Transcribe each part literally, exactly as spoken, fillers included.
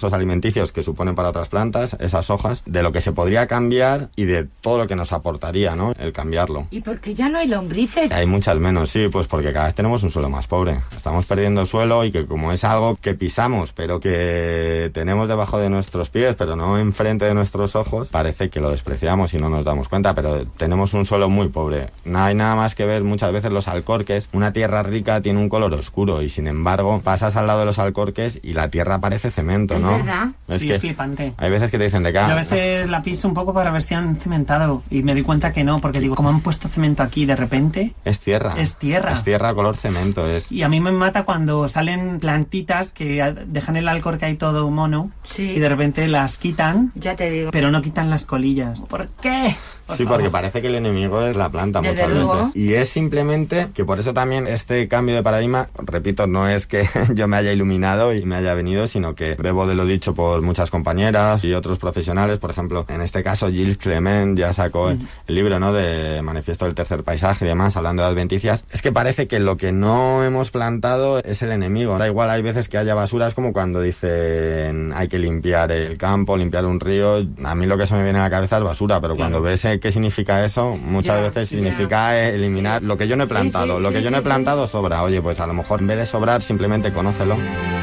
recursos alimenticios que suponen para otras plantas, esas hojas, de lo que se podría cambiar y de todo lo que nos aportaría, ¿no?, el cambiarlo. ¿Y por qué ya no hay lombrices? Hay muchas menos, sí, pues porque cada vez tenemos un suelo más pobre. Estamos perdiendo suelo y que como es algo que pisamos, pero que tenemos debajo de nuestros pies, pero no enfrente de nuestros ojos, parece que lo despreciamos y no nos damos cuenta, pero tenemos un suelo muy pobre. No hay nada más que ver muchas veces los alcorques. Una tierra rica tiene un color oscuro y sin embargo pasas al lado de los alcorques y la tierra parece cemento, ¿no? ¿Es verdad? Es sí, que es flipante. Hay veces que te dicen de acá. Yo a veces la piso un poco para ver si han cementado y me doy cuenta que no, porque digo, como han puesto cemento aquí de repente... Es tierra. Es tierra. Es tierra color cemento. Es. Y a mí me mata cuando salen plantitas que dejan el alcorque ahí todo mono, sí, y de repente las quitan, ya te digo, pero no quitan las colillas. ¿Por qué? Por sí, favor. Porque parece que el enemigo es la planta Desde muchas luego. veces. Y es simplemente que por eso también este cambio de paradigma, repito, no es que yo me haya iluminado y me haya venido, sino que bebo de lo dicho por muchas compañeras y otros profesionales. Por ejemplo, en este caso Gilles Clement ya sacó mm. el libro, ¿no?, de Manifiesto del Tercer Paisaje y demás, hablando de adventicias. Es que parece que lo que no hemos plantado es el enemigo. Da igual, hay veces que haya basura, es como cuando dicen hay que limpiar el campo, limpiar un río. A mí lo que se me viene a la cabeza es basura, pero claro, cuando ves qué significa eso, muchas ya, veces sí, significa ya. eliminar sí. lo que yo no he plantado. Sí, sí, lo que sí, yo no he plantado sí. sobra. Oye, pues a lo mejor en vez de sobrar, simplemente conócelo.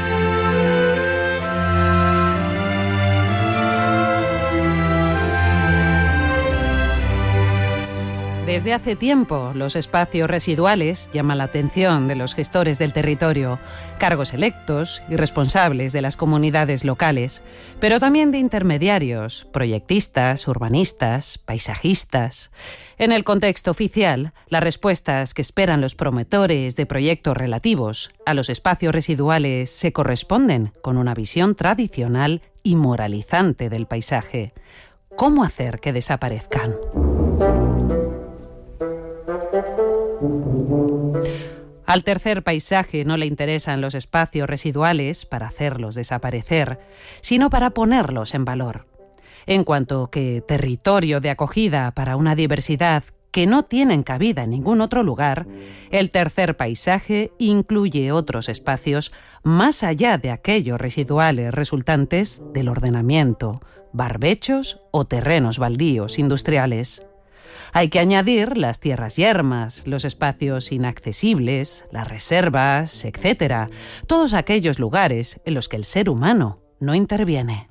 Desde hace tiempo, los espacios residuales llaman la atención de los gestores del territorio, cargos electos y responsables de las comunidades locales, pero también de intermediarios, proyectistas, urbanistas, paisajistas. En el contexto oficial, las respuestas que esperan los promotores de proyectos relativos a los espacios residuales se corresponden con una visión tradicional y moralizante del paisaje. ¿Cómo hacer que desaparezcan? Al tercer paisaje no le interesan los espacios residuales para hacerlos desaparecer, sino para ponerlos en valor. En cuanto que territorio de acogida para una diversidad que no tienen cabida en ningún otro lugar, el tercer paisaje incluye otros espacios más allá de aquellos residuales resultantes del ordenamiento, barbechos o terrenos baldíos industriales. Hay que añadir las tierras yermas, los espacios inaccesibles, las reservas, etcétera. Todos aquellos lugares en los que el ser humano no interviene.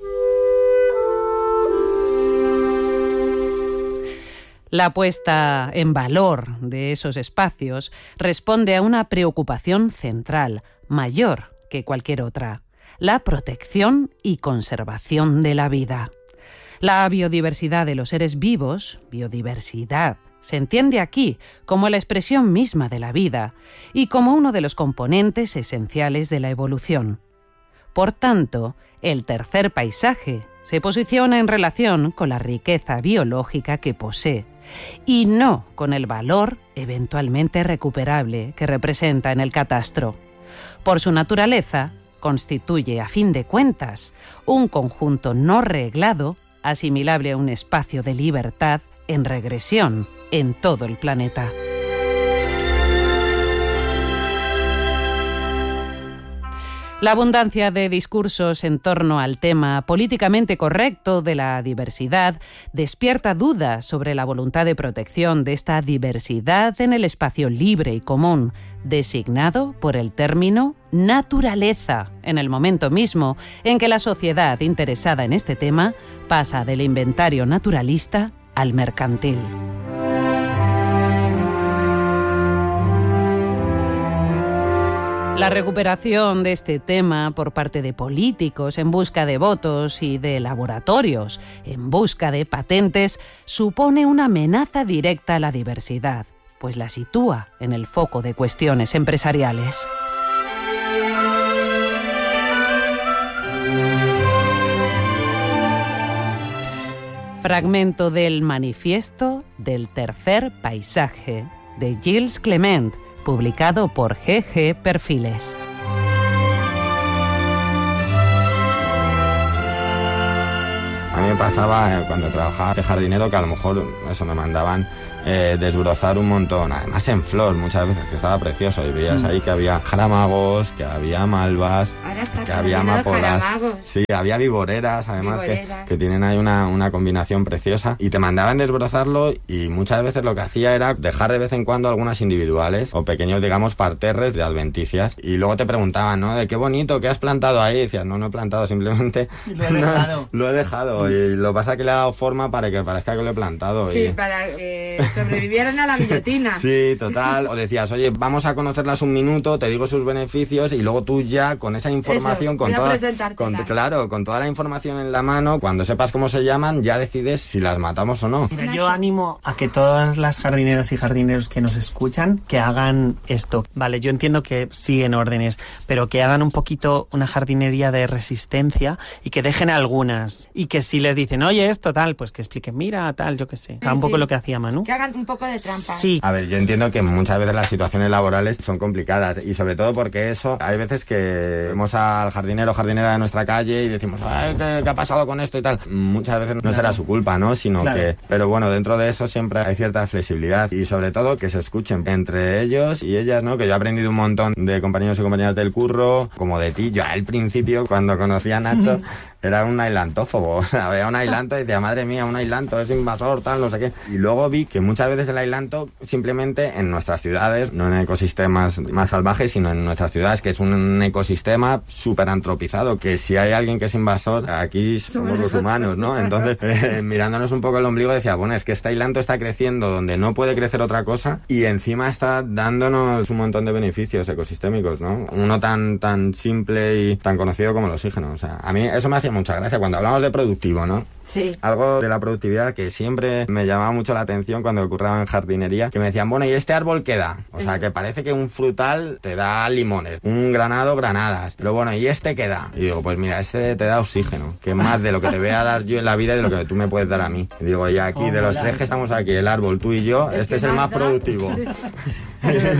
La puesta en valor de esos espacios responde a una preocupación central, mayor que cualquier otra: la protección y conservación de la vida. La biodiversidad de los seres vivos, biodiversidad, se entiende aquí como la expresión misma de la vida y como uno de los componentes esenciales de la evolución. Por tanto, el tercer paisaje se posiciona en relación con la riqueza biológica que posee y no con el valor eventualmente recuperable que representa en el catastro. Por su naturaleza, constituye, a fin de cuentas, un conjunto no reglado asimilable a un espacio de libertad en regresión en todo el planeta. La abundancia de discursos en torno al tema políticamente correcto de la diversidad despierta dudas sobre la voluntad de protección de esta diversidad en el espacio libre y común, designado por el término naturaleza, en el momento mismo en que la sociedad interesada en este tema pasa del inventario naturalista al mercantil. La recuperación de este tema por parte de políticos en busca de votos y de laboratorios en busca de patentes supone una amenaza directa a la diversidad, pues la sitúa en el foco de cuestiones empresariales. Fragmento del Manifiesto del Tercer Paisaje, de Gilles Clement, publicado por G G Perfiles. A mí me pasaba eh, cuando trabajaba de jardinero, que a lo mejor eso me mandaban eh, desbrozar un montón, además en flor muchas veces, que estaba precioso, y veías mm. ahí que había jaramagos, que había malvas, que había amapolas, sí, había viboreras, además Viborera. que, que tienen ahí una, una combinación preciosa, y te mandaban desbrozarlo, y muchas veces lo que hacía era dejar de vez en cuando algunas individuales o pequeños, digamos, parterres de adventicias, y luego te preguntaban, ¿no? De qué bonito, ¿qué has plantado ahí? Y decías, no, no he plantado, simplemente lo he dejado. No, lo he dejado, y lo pasa que le he dado forma para que parezca que lo he plantado. Sí, y... para que sobrevivieran a la guillotina. Sí, total. O decías, oye, vamos a conocerlas un minuto, te digo sus beneficios, y luego tú ya con esa información, Eso, con toda, con, claro, con toda la información en la mano, cuando sepas cómo se llaman, ya decides si las matamos o no. Mira, yo animo a que todas las jardineras y jardineros que nos escuchan, que hagan esto. Vale, yo entiendo que siguen órdenes, pero que hagan un poquito una jardinería de resistencia y que dejen algunas. Y que si les dicen, oye, esto tal, pues que expliquen, mira, tal, yo qué sé. Sí, un poco sí. lo que hacía Manu. Que hagan un poco de trampa. Sí. A ver, yo entiendo que muchas veces las situaciones laborales son complicadas, y sobre todo porque eso, hay veces que vemos al jardinero o jardinera de nuestra calle y decimos, ay, ¿qué, qué ha pasado con esto y tal? Muchas veces no claro. será su culpa, ¿no? Sino claro. que, pero bueno, dentro de eso siempre hay cierta flexibilidad, y sobre todo que se escuchen entre ellos y ellas, ¿no? Que yo he aprendido un montón de compañeros y compañeras del curro, como de ti. Yo al principio, cuando conocí a Nacho, era un ailantófobo, o sea, veía un ailanto y decía, madre mía, un ailanto, es invasor, tal, no sé qué. Y luego vi que muchas veces el ailanto, simplemente en nuestras ciudades, no en ecosistemas más salvajes, sino en nuestras ciudades, que es un ecosistema súper antropizado, que si hay alguien que es invasor, aquí somos los humanos, ¿no? Entonces, eh, mirándonos un poco el ombligo, decía, bueno, es que este ailanto está creciendo donde no puede crecer otra cosa, y encima está dándonos un montón de beneficios ecosistémicos, ¿no? Uno tan, tan simple y tan conocido como el oxígeno. O sea, a mí eso me hacía mucha gracia cuando hablamos de productivo, ¿no? Sí. Algo de la productividad que siempre me llamaba mucho la atención cuando ocurría en jardinería, que me decían, bueno, ¿y este árbol qué da? O sea, que parece que un frutal te da limones, un granado, granadas, pero bueno, ¿y este qué da? Y digo, pues mira, este te da oxígeno, que es más de lo que te voy a dar yo en la vida y de lo que tú me puedes dar a mí. Y digo, y aquí, de los tres que estamos aquí, el árbol, tú y yo, este es el más productivo.